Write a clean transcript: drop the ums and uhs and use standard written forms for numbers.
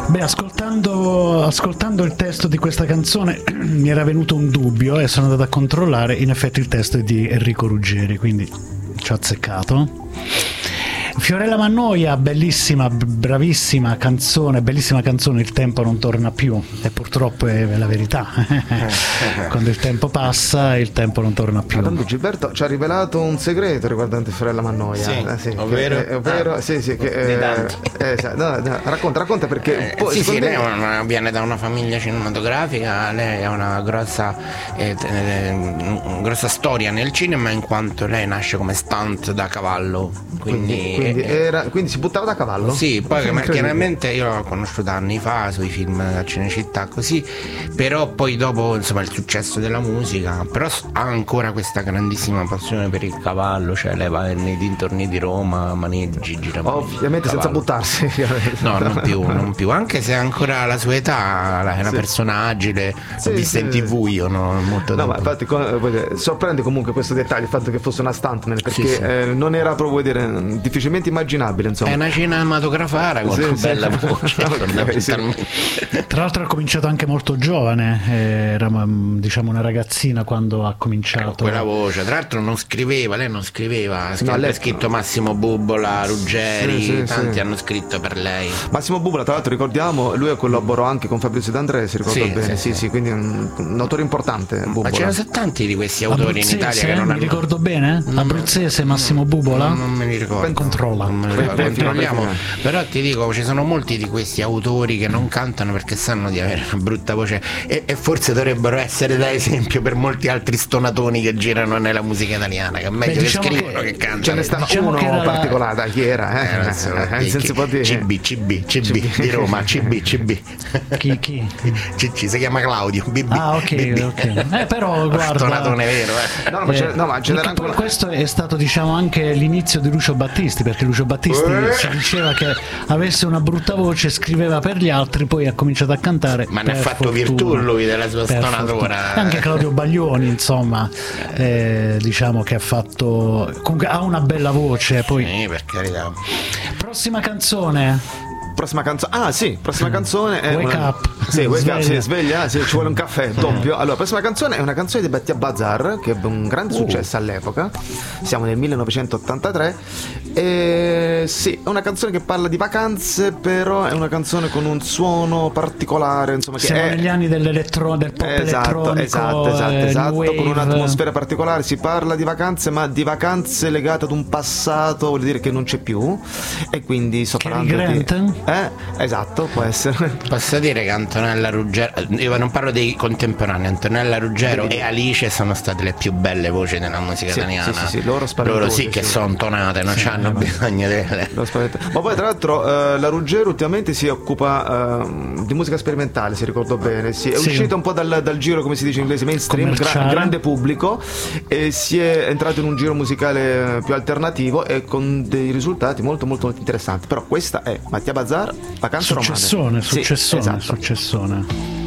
Beh, ascoltando il testo di questa canzone mi era venuto un dubbio e sono andato a controllare. In effetti il testo è di Enrico Ruggeri, quindi ci ho azzeccato. Fiorella Mannoia, bellissima, bravissima canzone, bellissima canzone, Il tempo non torna più, e purtroppo è la verità. Quando il tempo passa, il tempo non torna più. Tanto Gilberto ci ha rivelato un segreto riguardante Fiorella Mannoia. Sì, ovvero? Ovvero, sì, racconta perché lei viene da una famiglia cinematografica, lei ha una grossa storia nel cinema, in quanto lei nasce come stunt da cavallo, quindi si buttava da cavallo? Sì, poi chiaramente io l'ho conosciuta anni fa sui film da Cinecittà, così, però poi dopo, insomma, il successo della musica, però ha ancora questa grandissima passione per il cavallo, cioè lei va nei dintorni di Roma, maneggi, gira ovviamente senza buttarsi. No, non più, anche se ancora alla sua età è una persona agile, l'ho vista in TV io, molto no, ma infatti sorprende comunque questo dettaglio, il fatto che fosse una stuntman, perché non era proprio difficilmente immaginabile, insomma. È una cinematografara con una bella voce. Tra l'altro ha cominciato anche molto giovane, era diciamo una ragazzina quando ha cominciato. Quella voce, tra l'altro lei non scriveva, ha scritto Massimo Bubbola, Ruggeri, tanti hanno scritto per lei. Massimo Bubbola, tra l'altro ricordiamo, lui collaborò anche con Fabrizio D'Andrea, si ricorda bene. Sì, quindi un autore importante, Bubbola. Ma ce ne sono tanti di questi autori in Italia che non mi ricordo bene? Abruzzese Massimo Bubbola? Non me li ricordo. Controlliamo. Però ti dico, ci sono molti di questi autori che non cantano perché sanno di avere una brutta voce e forse dovrebbero essere da esempio per molti altri stonatoni che girano nella musica italiana, che è meglio che scrivono che cantano. Ce ne sta uno particolare, chi era? CB di Roma, CB. Chi? Cicci, si chiama Claudio, BB. Ah, ok. Però guarda, stonatone vero, questo è stato, diciamo, anche l'inizio di Lucio Battisti, perché Lucio Battisti si diceva che avesse una brutta voce, scriveva per gli altri, poi ha cominciato a cantare. Ma ne ha fatto virtù lui della sua stonatura. Anche Claudio Baglioni, insomma, diciamo che comunque ha una bella voce. Poi sì, per carità. Prossima canzone è Wake Up. Sveglia, ci vuole un caffè doppio. Allora, la prossima canzone è una canzone di Mattia Bazar, che ebbe un grande successo all'epoca. Siamo nel 1983 e è una canzone che parla di vacanze, però è una canzone con un suono particolare, insomma, che siamo negli anni del pop elettronico, esatto, con un'atmosfera particolare. Si parla di vacanze, ma di vacanze legate ad un passato, vuol dire che non c'è più, e quindi sto parlando esatto, può essere. Posso dire che Antonella Ruggero, io non parlo dei contemporanei, Antonella Ruggero e Alice sono state le più belle voci della musica italiana. Sì, loro sì che sono tonate, non hanno bisogno delle. Ma poi tra l'altro la Ruggero ultimamente si occupa di musica sperimentale, se ricordo bene. È uscita un po' dal giro, come si dice in inglese, mainstream, grande pubblico, e si è entrato in un giro musicale più alternativo e con dei risultati molto molto interessanti. Però questa è Mattia Bazar, Vacanze Romane. Successone.